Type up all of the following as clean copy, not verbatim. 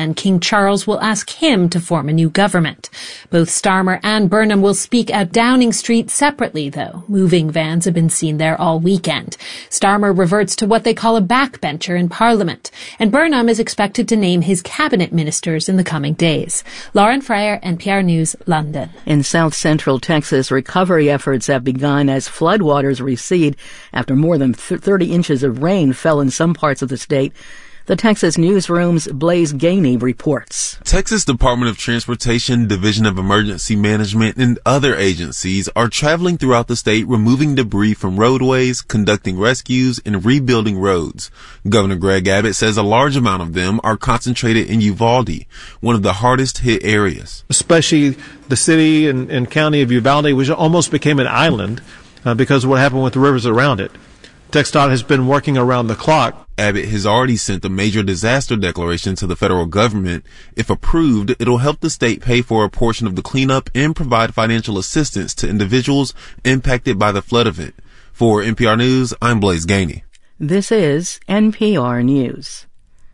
and King Charles will ask him to form a new government. Both Starmer and Burnham will speak at Downing Street separately, though. Moving vans have been seen there all weekend. Starmer reverts to what they call a backbencher in Parliament, and Burnham is expected to name his cabinet ministers in the coming days. Lauren Fryer, NPR News, London. In south-central Texas, recovery efforts have begun as floodwaters recede after more than 30 inches of rain fell in some parts of the state. The Texas Newsroom's Blaise Gainey reports. Texas Department of Transportation, Division of Emergency Management, and other agencies are traveling throughout the state, removing debris from roadways, conducting rescues, and rebuilding roads. Governor Greg Abbott says a large amount of them are concentrated in Uvalde, one of the hardest hit areas. Especially the city and county of Uvalde, which almost became an island because of what happened with the rivers around it. TxDOT has been working around the clock. Abbott has already sent a major disaster declaration to the federal government. If approved, it'll help the state pay for a portion of the cleanup and provide financial assistance to individuals impacted by the flood event. For NPR News, I'm Blaise Gainey. This is NPR News.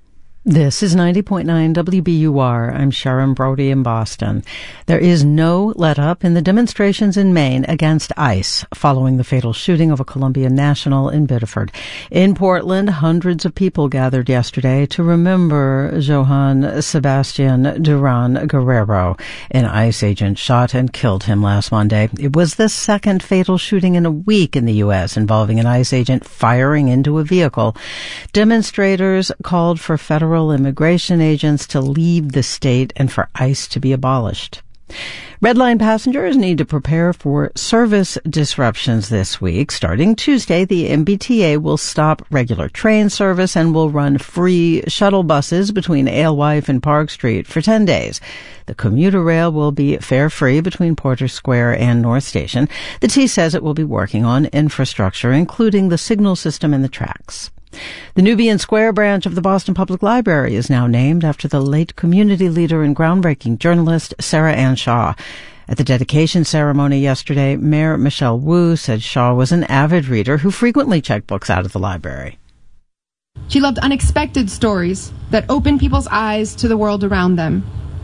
This is 90.9 WBUR. I'm Sharon Brody in Boston. There is no let-up in the demonstrations in Maine against ICE following the fatal shooting of a Columbia national in Biddeford. In Portland, hundreds of people gathered yesterday to remember Johann Sebastian Duran Guerrero. An ICE agent shot and killed him last Monday. It was the second fatal shooting in a week in the U.S. involving an ICE agent firing into a vehicle. Demonstrators called for federal immigration agents to leave the state and for ICE to be abolished. Red Line passengers need to prepare for service disruptions this week. Starting Tuesday, the MBTA will stop regular train service and will run free shuttle buses between Alewife and Park Street for 10 days. The commuter rail will be fare-free between Porter Square and North Station. The T says it will be working on infrastructure, including the signal system and the tracks. The Nubian Square branch of the Boston Public Library is now named after the late community leader and groundbreaking journalist Sarah Ann Shaw. At the dedication ceremony yesterday, Mayor Michelle Wu said Shaw was an avid reader who frequently checked books out of the library. She loved unexpected stories that opened people's eyes to the world around them.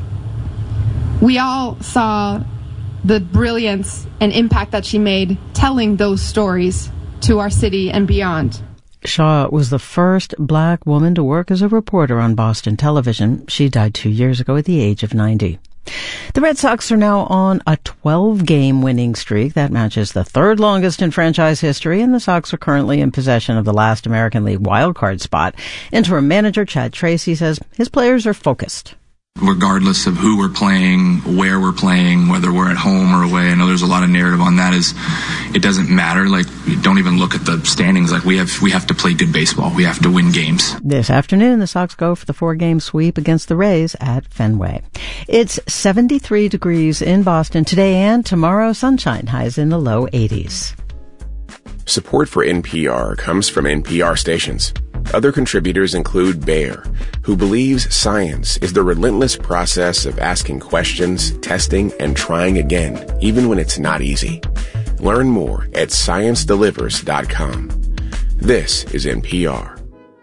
We all saw the brilliance and impact that she made telling those stories to our city and beyond. Shaw was the first black woman to work as a reporter on Boston television. She died 2 years ago at the age of 90. The Red Sox are now on a 12-game winning streak. That matches the third longest in franchise history, and the Sox are currently in possession of the last American League wildcard spot. Interim manager Chad Tracy says his players are focused. Regardless of who we're playing, where we're playing, whether we're at home or away, I know there's a lot of narrative on that. It doesn't matter. Like, don't even look at the standings. Like, we have to play good baseball. We have to win games. This afternoon, the Sox go for the 4-game sweep against the Rays at Fenway. It's 73 degrees in Boston today and tomorrow. Sunshine, highs in the low 80s. Support for NPR comes from NPR stations. Other contributors include Bayer, who believes science is the relentless process of asking questions, testing, and trying again, even when it's not easy. Learn more at ScienceDelivers.com. This is NPR.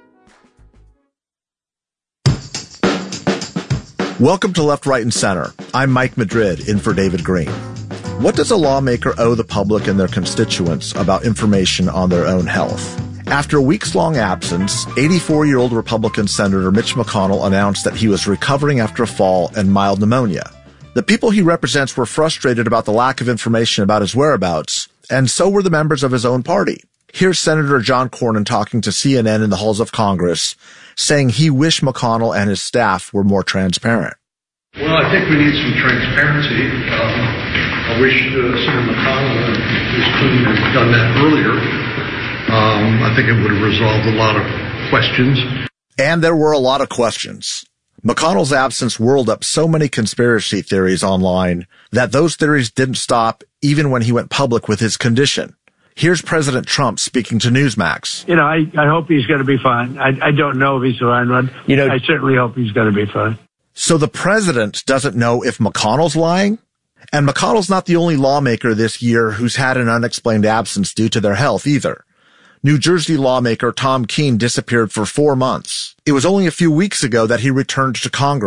Welcome to Left, Right, and Center. I'm Mike Madrid, in for David Green. What does a lawmaker owe the public and their constituents about information on their own health? After a weeks-long absence, 84-year-old Republican Senator Mitch McConnell announced that he was recovering after a fall and mild pneumonia. The people he represents were frustrated about the lack of information about his whereabouts, and so were the members of his own party. Here's Senator John Cornyn talking to CNN in the halls of Congress, saying he wished McConnell and his staff were more transparent. Well, I think we need some transparency. I wish Senator McConnell and his team had done that earlier. I think it would have resolved a lot of questions. And there were a lot of questions. McConnell's absence whirled up so many conspiracy theories online that those theories didn't stop even when he went public with his condition. Here's President Trump speaking to Newsmax. I hope he's going to be fine. I don't know if he's fine, but I certainly hope he's going to be fine. So the president doesn't know if McConnell's lying? And McConnell's not the only lawmaker this year who's had an unexplained absence due to their health either. New Jersey lawmaker Tom Keene disappeared for 4 months. It was only a few weeks ago that he returned to Congress.